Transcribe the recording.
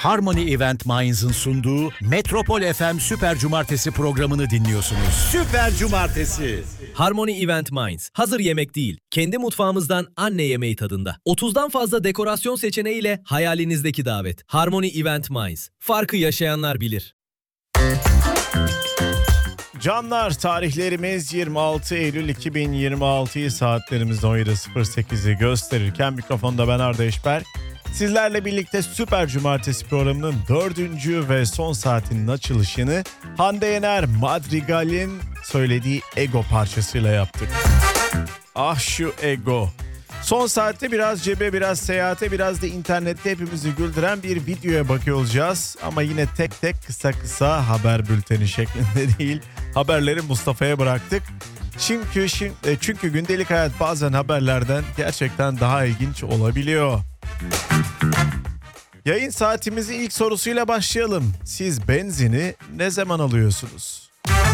Harmony Event Minds'ın sunduğu Metropol FM Süper Cumartesi programını dinliyorsunuz. Süper Cumartesi. Harmony Event Minds. Hazır yemek değil, kendi mutfağımızdan anne yemeği tadında. 30'dan fazla dekorasyon seçeneğiyle hayalinizdeki davet. Harmony Event Minds. Farkı yaşayanlar bilir. Canlar, tarihlerimiz 26 Eylül 2026'yı saatlerimiz 17.08'i gösterirken mikrofonda ben Arda Eşber. Sizlerle birlikte Süper Cumartesi programının 4. ve son saatinin açılışını Hande Yener Madrigal'in söylediği Ego parçasıyla yaptık. Ah şu ego. Son saatte biraz cebe, biraz seyahate, biraz da internette hepimizi güldüren bir videoya bakıyor olacağız. Ama yine tek tek kısa kısa haber bülteni şeklinde değil, haberleri Mustafa'ya bıraktık. Çünkü gündelik hayat bazen haberlerden gerçekten daha ilginç olabiliyor. Yayın saatimizin ilk sorusuyla başlayalım. Siz benzini ne zaman alıyorsunuz?